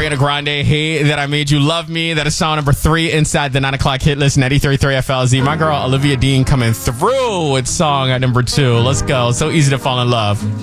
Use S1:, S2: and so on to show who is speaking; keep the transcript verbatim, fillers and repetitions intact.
S1: Ariana Grande, Hey That I Made You Love Me. That is song number three inside the nine o'clock hit list, ninety-three point three F L Z. My girl, Olivia Dean, coming through with song at number two. Let's go. So easy to fall in love.